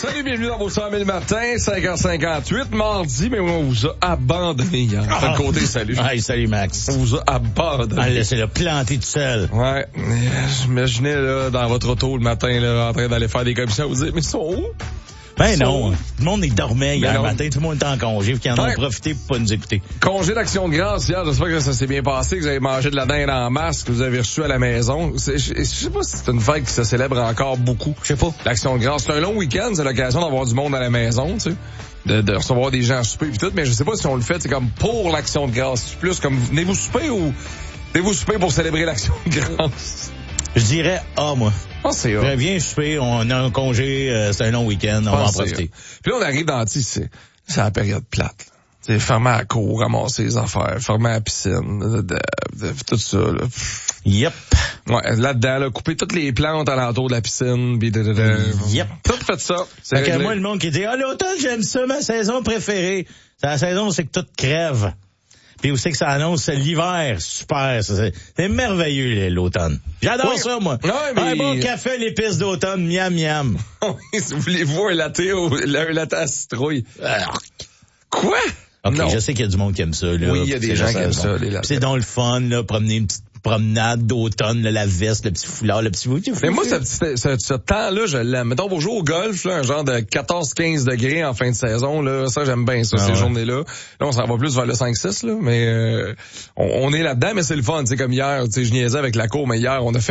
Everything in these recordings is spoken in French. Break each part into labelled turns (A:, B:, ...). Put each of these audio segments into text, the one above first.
A: Salut, bienvenue dans vos 100 000 matins, 5h58, mardi, mais on vous a abandonné hier. De l'autre côté, salut.
B: Hey, salut Max.
A: On vous a abandonné.
B: Laissez-le planter tout seul.
A: Ouais, j'imaginais là, dans votre auto le matin, là, en train d'aller faire des commissions, vous dire, mais ils sont où?
B: Ben non, tout le monde dormait hier
A: non.
B: matin, tout le monde était en congé, puis qu'ils en ont profité pour pas nous écouter.
A: Congé d'Action de grâce hier, j'espère que ça s'est bien passé, que vous avez mangé de la dinde en masse, que vous avez reçu à la maison. Je sais pas si c'est une fête qui se célèbre encore beaucoup.
B: Je sais pas.
A: L'Action de grâce, c'est un long week-end, c'est l'occasion d'avoir du monde à la maison, tu sais. De recevoir des gens à souper et tout, mais je sais pas si on le fait, c'est comme pour l'Action de grâce. C'est plus comme venez-vous souper ou venez-vous souper pour célébrer l'Action de grâce?
B: Je dirais moi.
A: C'est
B: viens souper, on a un congé, c'est un long week-end, on va en profiter.
A: Puis là, on arrive dans le c'est la période plate. C'est fermer à la cour, ramasser les affaires, fermer à la piscine, tout ça, là.
B: Yep.
A: Ouais, là-dedans, là, couper toutes les plantes alentour de la piscine, pis
B: Yep.
A: Tout fait ça.
B: Fait que moi, le monde qui dit, l'automne, j'aime ça, ma saison préférée. C'est la saison où c'est que tout crève. Puis où c'est que ça annonce, c'est l'hiver. Super, ça, c'est merveilleux, l'automne. J'adore ça, moi.
A: Ouais, mais...
B: Un bon café, l'épice d'automne, miam, miam.
A: Voulez-vous un latte à citrouille? Quoi?
B: OK,
A: non.
B: Je sais qu'il y a du monde qui aime ça, là.
A: Oui, il y a des gens qui aiment ça, les lattes.
B: C'est donc le fun, là, promener une petite promenade d'automne, là, la veste, le petit foulard, le petit...
A: Mais moi, ce temps-là, je l'aime. Mettons, vous jouez au golf, là, un genre de 14-15 degrés en fin de saison, là, ça, j'aime bien ça, ces journées-là. Là, on s'en va plus vers le 5-6, là, mais on est là-dedans, mais c'est le fun, tu sais, comme hier, tu sais, je niaisais avec la cour, mais hier, on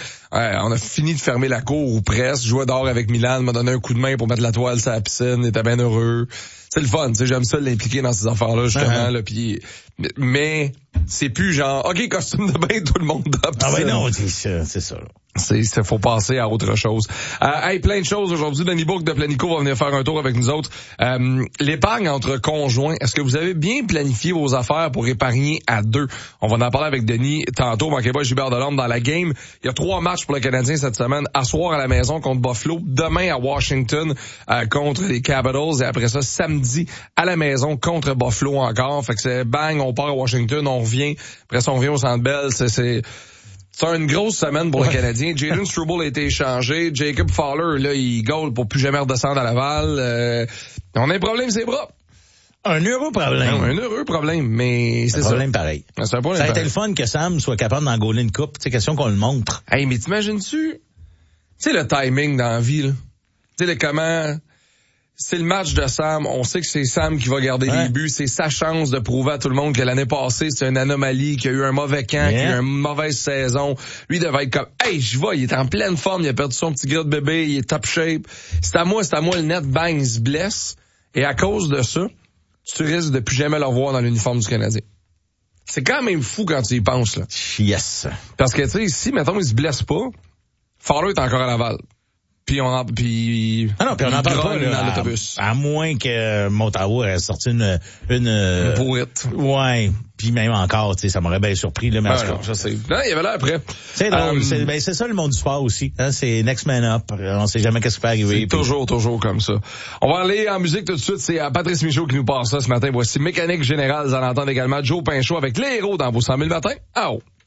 A: a fini de fermer la cour ou presque, je jouais dehors avec Milan, m'a donné un coup de main pour mettre la toile sur la piscine, il était bien heureux. C'est le fun, tu sais, j'aime ça l'impliquer dans ces affaires-là, justement, là, puis mais c'est plus genre, OK, costume de bain, tout le monde dans la piscine.
B: Ah ouais, non, c'est ça, là.
A: Faut passer à autre chose. Plein de choses aujourd'hui. Denis Bourque de Planico va venir faire un tour avec nous autres. L'épargne entre conjoints, est-ce que vous avez bien planifié vos affaires pour épargner à deux? On va en parler avec Denis tantôt. Manquez pas Gilbert Delorme dans la game. Il y a 3 matchs pour le Canadien cette semaine. À soir à la maison contre Buffalo. Demain à Washington contre les Capitals. Et après ça, samedi à la maison contre Buffalo encore. Fait que c'est bang, on part à Washington, on revient. Après ça, on revient au Centre Bell. C'est une grosse semaine pour le Canadien. Jayden Struble a été échangé. Jacob Fowler, là, il goal pour plus jamais redescendre à Laval. On a un problème, c'est bras.
B: Un heureux problème.
A: Non, un heureux problème, mais c'est ça.
B: Un problème pareil.
A: C'est un problème
B: ça a
A: pareil.
B: été le fun que Sam soit capable d'en gauler une coupe. C'est question qu'on le montre.
A: Hey, mais t'imagines-tu? Tu sais, le timing dans la vie, là. Tu sais, comment... C'est le match de Sam. On sait que c'est Sam qui va garder les buts. C'est sa chance de prouver à tout le monde que l'année passée, c'est une anomalie, qu'il y a eu un mauvais camp, qu'il y a eu une mauvaise saison. Lui devait être comme, hey, j'y vais, il est en pleine forme, il a perdu son petit gras de bébé, il est top shape. C'est à moi, le net, bang, il se blesse. Et à cause de ça, tu risques de plus jamais le revoir dans l'uniforme du Canadien. C'est quand même fou quand tu y penses, là.
B: Yes.
A: Parce que, tu sais, si, mettons, il se blesse pas, Fowler est encore à Laval. Puis on en parle pas là, dans l'autobus.
B: À moins que Mottawa ait sorti une
A: pourrite.
B: Ouais. Puis même encore, tu sais, ça m'aurait bien surpris là, mais
A: je sais. Non, il y avait l'air après.
B: C'est drôle, c'est ça le monde du sport aussi. Hein, c'est next man up. On sait jamais qu'est-ce qui peut arriver.
A: C'est toujours comme ça. On va aller en musique tout de suite. C'est Patrice Michaud qui nous passe ça ce matin. Voici Mécanique Générale. Vous en entendez également Joe Pinchot avec les héros dans vos 100 000 matins. Ah oh.